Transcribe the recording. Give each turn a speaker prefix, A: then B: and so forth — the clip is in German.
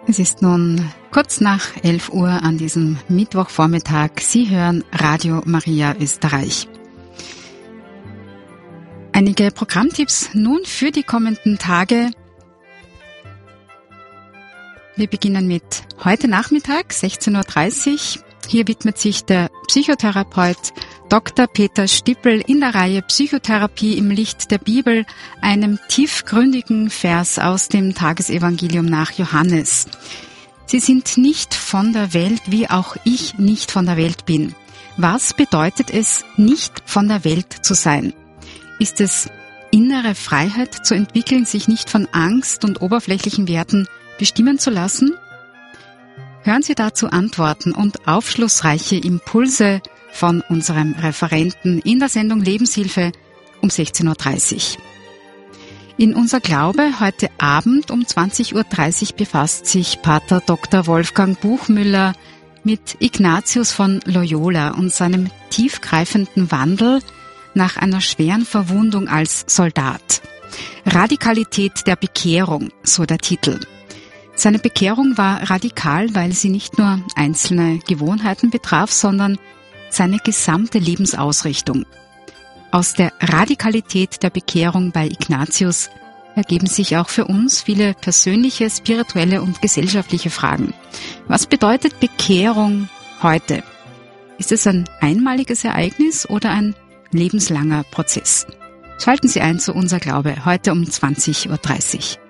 A: Es ist nun kurz nach 11 Uhr an diesem Mittwochvormittag. Sie hören Radio Maria Österreich. Einige Programmtipps nun für die kommenden Tage. Wir beginnen mit heute Nachmittag, 16.30 Uhr. Hier widmet sich der Psychotherapeut Dr. Peter Stippel in der Reihe Psychotherapie im Licht der Bibel einem tiefgründigen Vers aus dem Tagesevangelium nach Johannes. Sie sind nicht von der Welt, wie auch ich nicht von der Welt bin. Was bedeutet es, nicht von der Welt zu sein? Ist es innere Freiheit zu entwickeln, sich nicht von Angst und oberflächlichen Werten bestimmen zu lassen? Hören Sie dazu Antworten und aufschlussreiche Impulse von unserem Referenten in der Sendung Lebenshilfe um 16.30 Uhr. In Unser Glaube heute Abend um 20.30 Uhr befasst sich Pater Dr. Wolfgang Buchmüller mit Ignatius von Loyola und seinem tiefgreifenden Wandel nach einer schweren Verwundung als Soldat. Radikalität der Bekehrung, so der Titel. Seine Bekehrung war radikal, weil sie nicht nur einzelne Gewohnheiten betraf, sondern seine gesamte Lebensausrichtung. Aus der Radikalität der Bekehrung bei Ignatius ergeben sich auch für uns viele persönliche, spirituelle und gesellschaftliche Fragen. Was bedeutet Bekehrung heute? Ist es ein einmaliges Ereignis oder ein lebenslanger Prozess? Schalten Sie ein zu Unser Glaube heute um 20.30 Uhr.